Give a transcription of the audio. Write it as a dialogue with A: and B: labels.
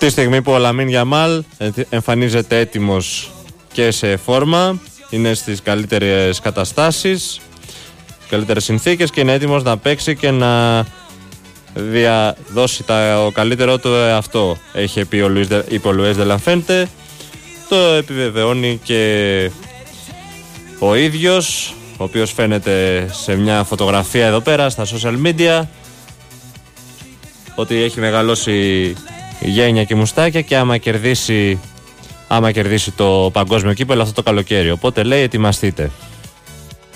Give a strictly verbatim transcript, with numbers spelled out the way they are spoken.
A: Τη στιγμή που ο Λαμίν Γιαμάλ εμφανίζεται έτοιμος και σε φόρμα, είναι στις καλύτερες καταστάσεις, καλύτερες συνθήκες και είναι έτοιμος να παίξει και να διαδώσει τα, ο καλύτερό του εαυτό. Έχει πει ο Λουίς, είπε ο Λουίς Δελαφέντε, το επιβεβαιώνει και ο ίδιος, ο οποίος φαίνεται σε μια φωτογραφία εδώ πέρα στα social media ότι έχει μεγαλώσει γένια και μουστάκια και άμα κερδίσει, άμα κερδίσει το παγκόσμιο κύπελλο αυτό το καλοκαίρι. Οπότε λέει ετοιμαστείτε.